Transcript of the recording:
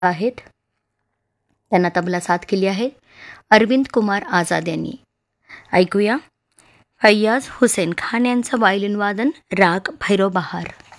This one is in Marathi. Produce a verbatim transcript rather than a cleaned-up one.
आहेत. त्यांना तबला साथ केली आहे अरविंद कुमार आझाद यांनी. ऐकूया फैयाज हुसेन खान यांचं वायलिन वादन, राग भैरव बहार.